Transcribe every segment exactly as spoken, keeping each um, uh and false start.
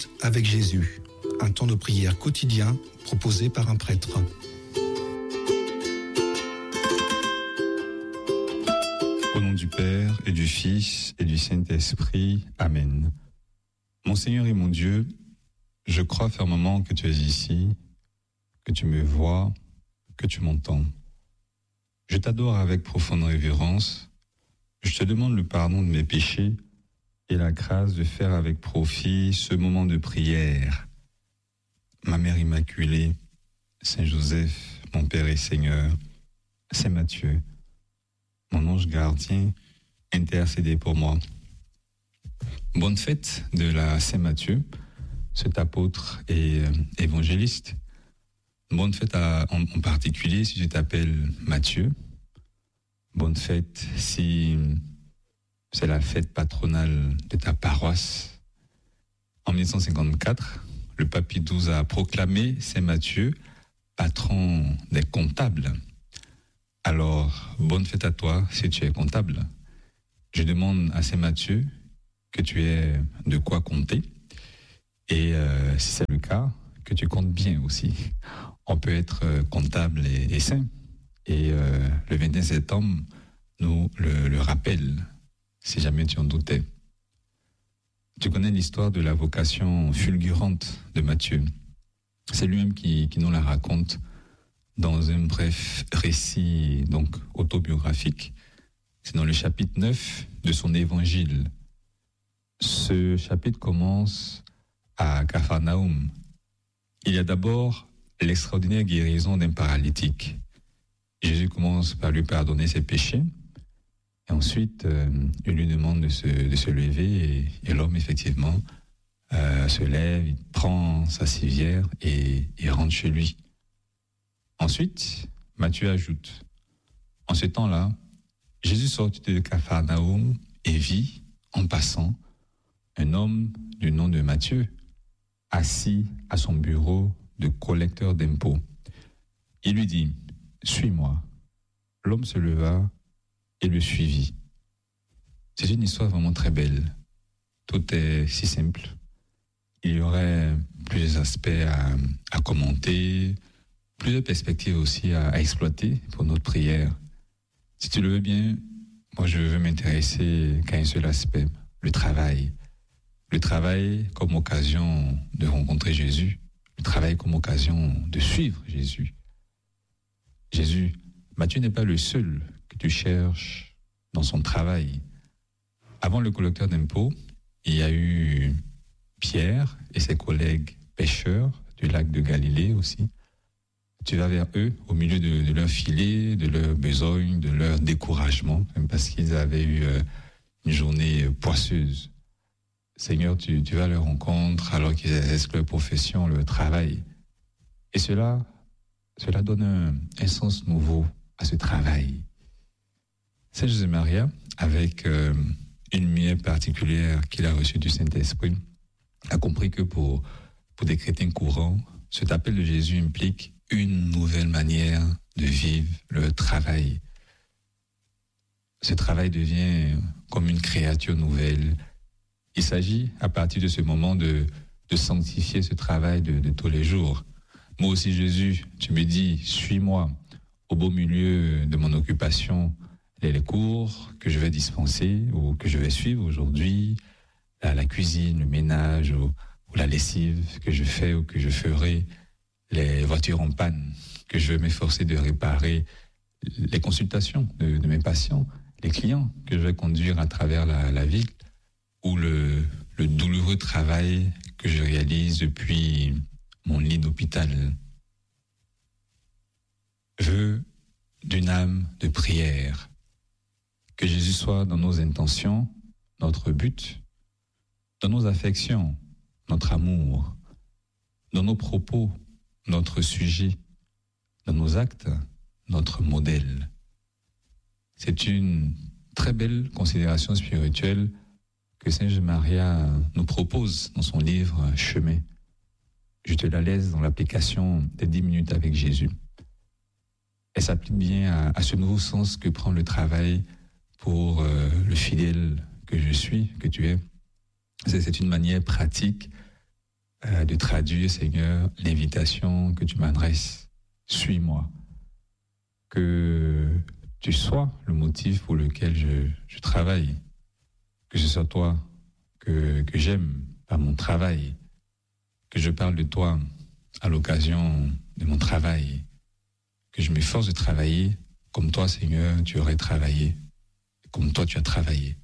minutes avec Jésus, un temps de prière quotidien proposé par un prêtre. Au nom du Père et du Fils et du Saint-Esprit, Amen. Mon Seigneur et mon Dieu, je crois fermement que tu es ici, que tu me vois, que tu m'entends. Je t'adore avec profonde révérence. Je te demande le pardon de mes péchés et la grâce de faire avec profit ce moment de prière. Ma Mère Immaculée, Saint Joseph, mon Père et Seigneur, Saint Matthieu, mon ange gardien, intercédez pour moi. Bonne fête de la Saint Matthieu, cet apôtre et euh, évangéliste. Bonne fête à, en, en particulier si tu t'appelles Matthieu. Bonne fête si c'est la fête patronale de ta paroisse. En dix-neuf cent cinquante-quatre, le pape Pie douze a proclamé Saint Matthieu patron des comptables. Alors, bonne fête à toi si tu es comptable. Je demande à Saint Matthieu que tu aies de quoi compter. Et euh, si c'est le cas, que tu comptes bien aussi. On peut être comptable et, et saint. Et euh, le vingt et un septembre nous le, le rappelle, si jamais tu en doutais. Tu connais l'histoire de la vocation fulgurante de Matthieu. C'est lui-même qui, qui nous la raconte dans un bref récit donc autobiographique. C'est dans le chapitre neuf de son évangile. Ce chapitre commence à Capharnaüm. Il y a d'abord l'extraordinaire guérison d'un paralytique. Jésus commence par lui pardonner ses péchés. Et ensuite, euh, il lui demande de se, de se lever. Et, et l'homme, effectivement, euh, se lève, il prend sa civière et il rentre chez lui. Ensuite, Matthieu ajoute, en ce temps-là, Jésus sortit de Capharnaüm et vit, en passant, un homme du nom de Matthieu, assis à son bureau de collecteur d'impôts. Il lui dit, « Suis-moi ». L'homme se leva et le suivit. C'est une histoire vraiment très belle. Tout est si simple. Il y aurait plusieurs aspects à, à commenter, plusieurs perspectives aussi à, à exploiter pour notre prière. Si tu le veux bien, moi je veux m'intéresser qu'à un seul aspect, le travail. Le travail comme occasion de rencontrer Jésus, le travail comme occasion de suivre Jésus. Jésus, Matthieu n'est pas le seul que tu cherches dans son travail. Avant le collecteur d'impôts, il y a eu Pierre et ses collègues pêcheurs du lac de Galilée aussi. Tu vas vers eux au milieu de, de leur filet, de leur besogne, de leur découragement, même parce qu'ils avaient eu euh, une journée poisseuse. Seigneur, tu, tu vas à leur rencontre alors qu'ils exercent leur profession, leur travail. Et cela, cela donne un, un sens nouveau à ce travail. Saint José Maria, avec euh, une lumière particulière qu'il a reçue du Saint-Esprit, a compris que pour, pour des chrétiens courants, cet appel de Jésus implique une nouvelle manière de vivre le travail. Ce travail devient comme une créature nouvelle. Il s'agit, à partir de ce moment, de, de sanctifier ce travail de, de tous les jours. Moi aussi, Jésus, tu me dis, suis-moi au beau milieu de mon occupation, les, les cours que je vais dispenser ou que je vais suivre aujourd'hui, la, la cuisine, le ménage ou, ou la lessive que je fais ou que je ferai, les voitures en panne que je vais m'efforcer de réparer, les consultations de, de mes patients, les clients que je vais conduire à travers la, la ville, ou le, le douloureux travail que je réalise depuis mon lit d'hôpital. Vœu d'une âme de prière. Que Jésus soit dans nos intentions, notre but, dans nos affections, notre amour, dans nos propos, notre sujet, dans nos actes, notre modèle. C'est une très belle considération spirituelle que Saint José Maria nous propose dans son livre « Chemin ». Je te la laisse dans l'application des dix minutes avec Jésus. Elle s'applique bien à, à ce nouveau sens que prend le travail pour euh, le fidèle que je suis, que tu es. C'est, c'est une manière pratique euh, de traduire, Seigneur, l'invitation que tu m'adresses. Suis-moi. Que tu sois le motif pour lequel je, je travaille. Que ce soit toi que, que j'aime par mon travail. Que je parle de toi à l'occasion de mon travail. Que je m'efforce de travailler comme toi, Seigneur, tu aurais travaillé. Comme toi, tu as travaillé.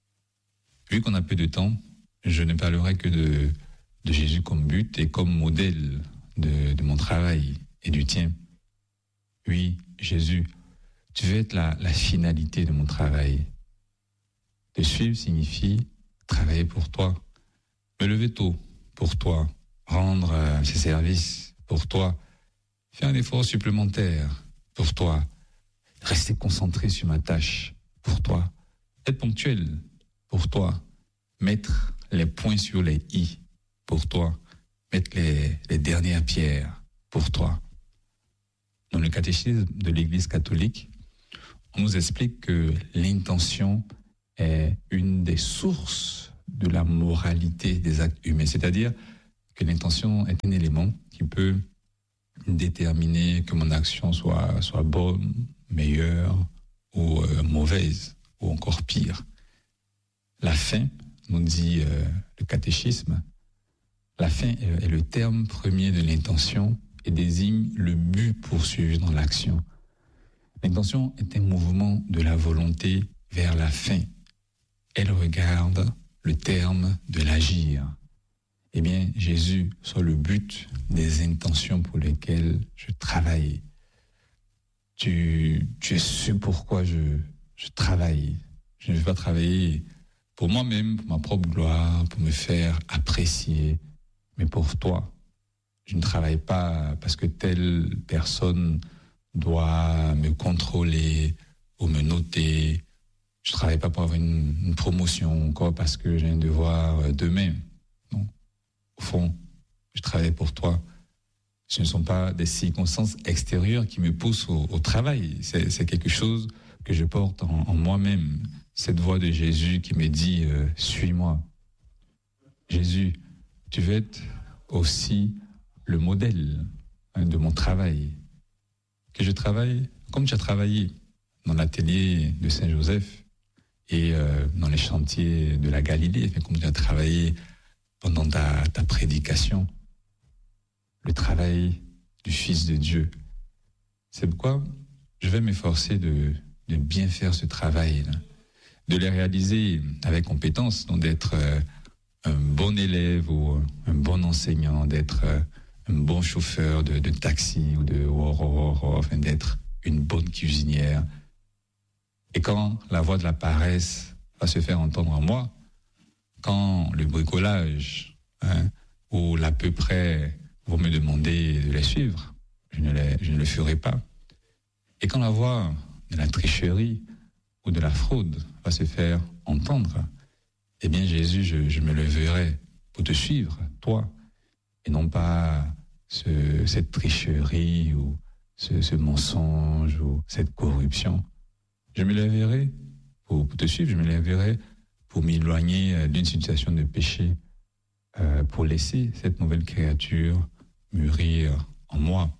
Vu qu'on a peu de temps, je ne parlerai que de, de Jésus comme but et comme modèle de, de mon travail et du tien. Oui, Jésus, tu veux être la, la finalité de mon travail. Te suivre signifie travailler pour toi, me lever tôt pour toi, rendre euh, ces services pour toi, faire un effort supplémentaire pour toi, rester concentré sur ma tâche pour toi, être ponctuel pour toi, mettre les points sur les i pour toi, mettre les, les dernières pierres pour toi. Dans le catéchisme de l'Église catholique, on nous explique que l'intention est une des sources de la moralité des actes humains, c'est-à-dire que l'intention est un élément qui peut déterminer que mon action soit, soit bonne, meilleure ou euh, mauvaise, ou encore pire. La fin, nous dit euh, le catéchisme, la fin est, est le terme premier de l'intention et désigne le but poursuivi dans l'action. L'intention est un mouvement de la volonté vers la fin. Elle regarde le terme de l'agir. Eh bien, Jésus soit le but des intentions pour lesquelles je travaille. Tu, tu es sûr pourquoi je, je travaille. Je ne veux pas travailler pour moi-même, pour ma propre gloire, pour me faire apprécier, mais pour toi. Je ne travaille pas parce que telle personne doit me contrôler ou me noter. Je ne travaille pas pour avoir une, une promotion encore parce que j'ai un devoir demain. Non. Au fond, je travaille pour toi. Ce ne sont pas des circonstances extérieures qui me poussent au, au travail. C'est, c'est quelque chose que je porte en, en moi-même. Cette voix de Jésus qui me dit euh, « Suis-moi ». Jésus, tu veux être aussi le modèle hein, de mon travail. Que je travaille comme tu as travaillé dans l'atelier de Saint-Joseph et euh, dans les chantiers de la Galilée, comme tu as travaillé pendant ta, ta prédication. Le travail du Fils de Dieu. C'est pourquoi je vais m'efforcer de, de bien faire ce travail, là, de le réaliser avec compétence, donc d'être euh, un bon élève ou un bon enseignant, d'être euh, un bon chauffeur de, de taxi ou de ou, ou, ou, enfin d'être une bonne cuisinière. Et quand la voix de la paresse va se faire entendre en moi, quand le bricolage hein, ou l'à peu près vont me demander de les suivre, je ne, les, je ne le ferai pas. Et quand la voix de la tricherie ou de la fraude va se faire entendre, eh bien Jésus, je, je me leverai pour te suivre, toi, et non pas ce, cette tricherie ou ce, ce mensonge ou cette corruption. Je me lèverai pour, pour te suivre, je me lèverai pour m'éloigner d'une situation de péché, euh, pour laisser cette nouvelle créature mûrir en moi.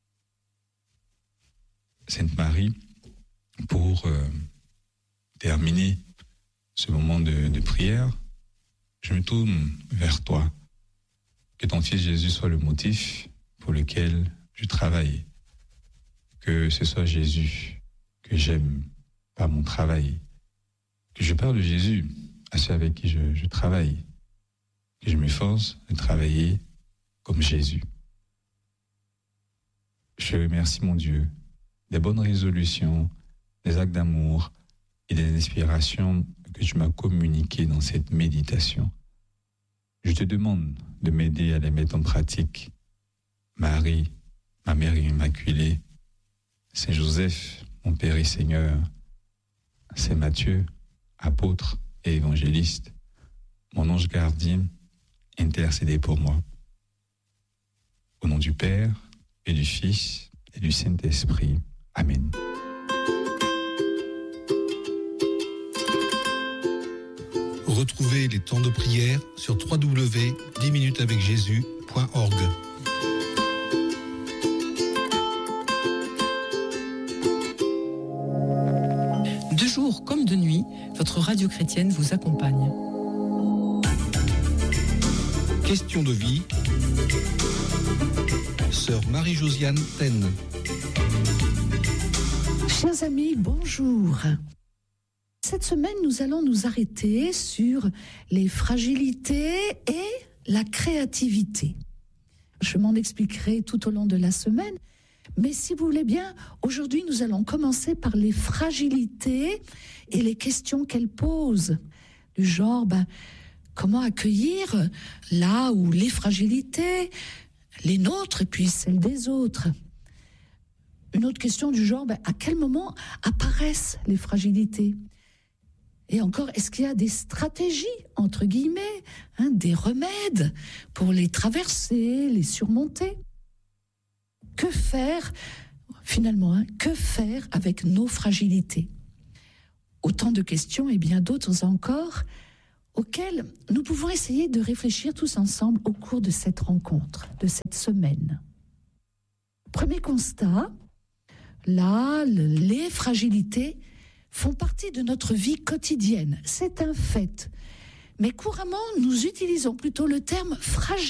Sainte Marie, pour euh, terminer ce moment de, de prière, je me tourne vers toi. Que ton Fils Jésus soit le motif pour lequel je travaille. Que ce soit Jésus que j'aime par mon travail. Que je parle de Jésus à ceux avec qui je, je travaille. Que je m'efforce de travailler comme Jésus. Je remercie mon Dieu des bonnes résolutions, des actes d'amour et des inspirations que tu m'as communiquées dans cette méditation. Je te demande de m'aider à les mettre en pratique. Marie, ma mère immaculée, Saint Joseph, mon Père et Seigneur, Saint Matthieu, apôtre et évangéliste, mon ange gardien, intercédez pour moi. Au nom du Père et du Fils et du Saint-Esprit. Amen. Retrouvez les temps de prière sur w w w point dix minutes avec jésus point org. De jour comme de nuit, votre radio chrétienne vous accompagne. Question de vie. Sœur Marie-Josiane Ten. Chers amis, bonjour. Cette semaine, nous allons nous arrêter sur les fragilités et la créativité. Je m'en expliquerai tout au long de la semaine, mais si vous voulez bien, aujourd'hui, nous allons commencer par les fragilités et les questions qu'elles posent. Du genre, ben, comment accueillir là où les fragilités, les nôtres et puis celles des autres. Une autre question du genre, ben, à quel moment apparaissent les fragilités ? Et encore, est-ce qu'il y a des stratégies, entre guillemets, hein, des remèdes pour les traverser, les surmonter ? Que faire, finalement, hein, que faire avec nos fragilités ? Autant de questions et bien d'autres encore auxquelles nous pouvons essayer de réfléchir tous ensemble au cours de cette rencontre, de cette semaine. Premier constat, là, les fragilités font partie de notre vie quotidienne. C'est un fait. Mais couramment, nous utilisons plutôt le terme « fragile ».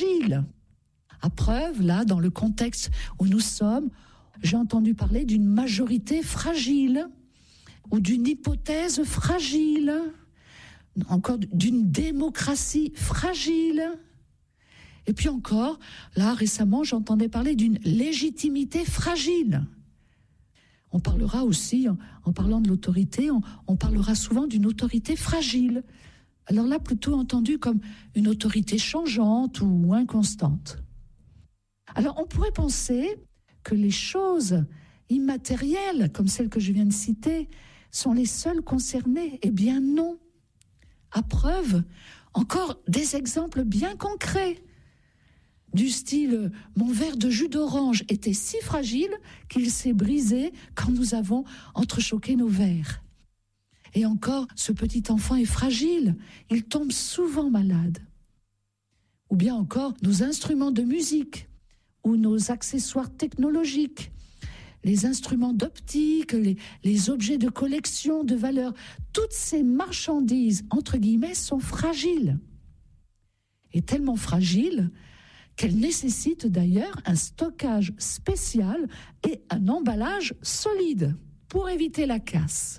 À preuve, là, dans le contexte où nous sommes, j'ai entendu parler d'une majorité fragile ou d'une hypothèse fragile, encore d'une démocratie fragile. Et puis encore, là, récemment, j'entendais parler d'une légitimité fragile. On parlera aussi, en, en parlant de l'autorité, on, on parlera souvent d'une autorité fragile. Alors là, plutôt entendu comme une autorité changeante ou inconstante. Alors, on pourrait penser que les choses immatérielles, comme celles que je viens de citer, sont les seules concernées. Eh bien non. À preuve, encore des exemples bien concrets. Du style, mon verre de jus d'orange était si fragile qu'il s'est brisé quand nous avons entrechoqué nos verres. Et encore, ce petit enfant est fragile, il tombe souvent malade. Ou bien encore, nos instruments de musique ou nos accessoires technologiques, les instruments d'optique, les, les objets de collection de valeur, toutes ces marchandises, entre guillemets, sont fragiles. Et tellement fragiles qu'elles nécessitent d'ailleurs un stockage spécial et un emballage solide pour éviter la casse.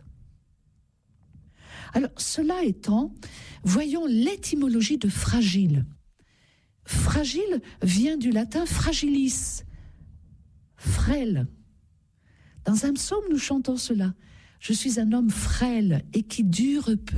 Alors, cela étant, voyons l'étymologie de fragile. Fragile vient du latin fragilis, frêle. Dans un psaume, nous chantons cela. Je suis un homme frêle et qui dure peu.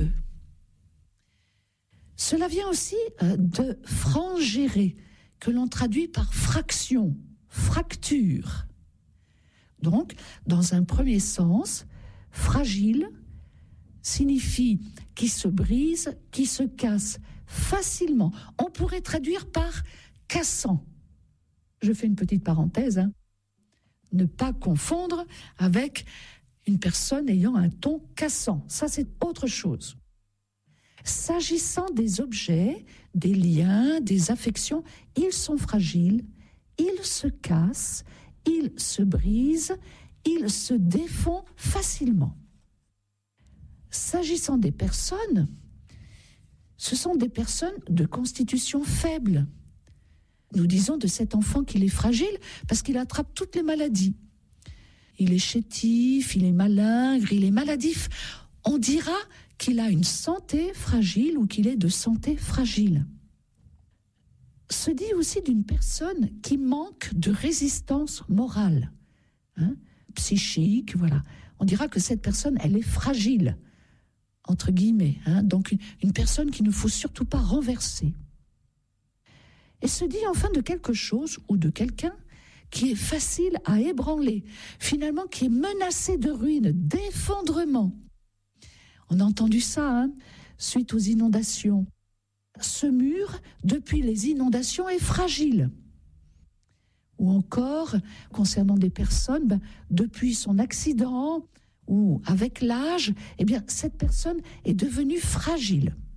Cela vient aussi de frangérer, que l'on traduit par fraction, fracture. Donc, dans un premier sens, fragile signifie qui se brise, qui se casse facilement. On pourrait traduire par cassant. Je fais une petite parenthèse, hein. Ne pas confondre avec une personne ayant un ton cassant. Ça, c'est autre chose. S'agissant des objets, des liens, des affections, ils sont fragiles, ils se cassent, ils se brisent, ils se défont facilement. S'agissant des personnes, ce sont des personnes de constitution faible. Nous disons de cet enfant qu'il est fragile parce qu'il attrape toutes les maladies. Il est chétif, il est malingre, il est maladif. On dira qu'il a une santé fragile ou qu'il est de santé fragile. Se dit aussi d'une personne qui manque de résistance morale, hein, psychique, voilà. On dira que cette personne, elle est fragile, entre guillemets, hein, donc une, une personne qu'il ne faut surtout pas renverser. Et se dit enfin de quelque chose ou de quelqu'un qui est facile à ébranler, finalement qui est menacé de ruine, d'effondrement. On a entendu ça, hein, suite aux inondations. Ce mur, depuis les inondations, est fragile. Ou encore, concernant des personnes, ben, depuis son accident ou avec l'âge, eh bien, cette personne est devenue fragile.